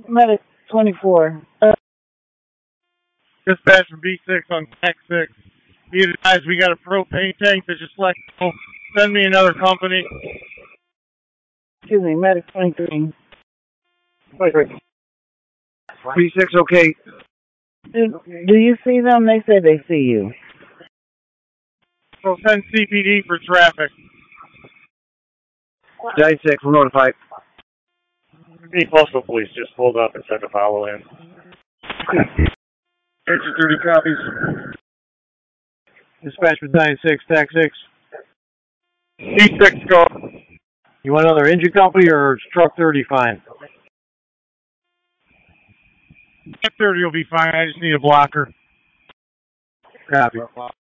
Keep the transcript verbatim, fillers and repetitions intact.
Medic twenty-four. Uh, Dispatch from B six on Tac six. Be advised, we got a propane tank that just let go. Send me another company. excuse me, Medic twenty-three. twenty-three. B six, okay. Do, do you see them? They say they see you. So send C P D for traffic. nine six, we're notified. The Postal Police just pulled up and sent a follow in. Engine thirty copies. Dispatch with nine six, Tac six. C six, go. You want another engine company or is truck thirty fine? thirty will be fine. I just need a blocker. Copy.